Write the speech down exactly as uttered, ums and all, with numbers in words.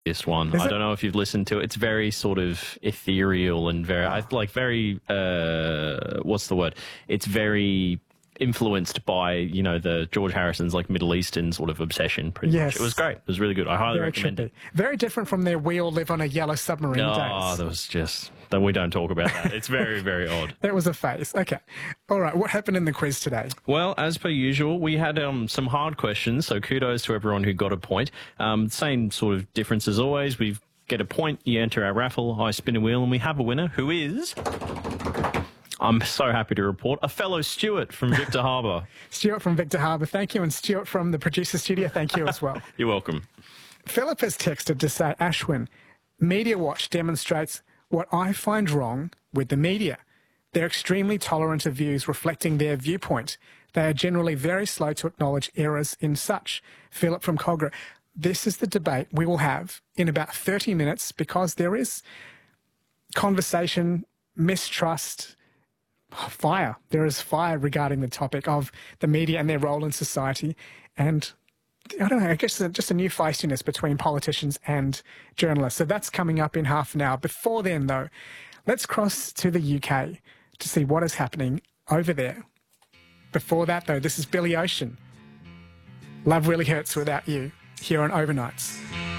This one. Is I it? don't know if you've listened to it. It's very sort of ethereal and very, I like very, uh, what's the word? It's very influenced by, you know, the George Harrison's like Middle Eastern sort of obsession. Pretty Yes. much. It was great. It was really good. I highly Very recommend trippy. it. Very different from their We All Live on a Yellow Submarine Oh, days. that was just, then we don't talk about that. It's very, very odd. That was a phase. Okay. All right. What happened in the quiz today? Well, as per usual, we had um, some hard questions, so kudos to everyone who got a point. Um, same sort of difference as always. We get a point, you enter our raffle, I spin a wheel, and we have a winner who is, I'm so happy to report, a fellow Stuart from Victor Harbour. Stuart from Victor Harbour, thank you. And Stuart from the producer studio, thank you as well. You're welcome. Philip has texted to say, Ashwin, Media Watch demonstrates what I find wrong with the media. They're extremely tolerant of views reflecting their viewpoint. They are generally very slow to acknowledge errors in such. Philip from Cogra. This is the debate we will have in about thirty minutes because there is conversation, mistrust, fire. There is fire regarding the topic of the media and their role in society. And I don't know, I guess just a new feistiness between politicians and journalists. So that's coming up in half an hour. Before then, though, let's cross to the U K to see what is happening over there. Before that, though, this is Billy Ocean. Love Really Hurts Without You, here on Overnights.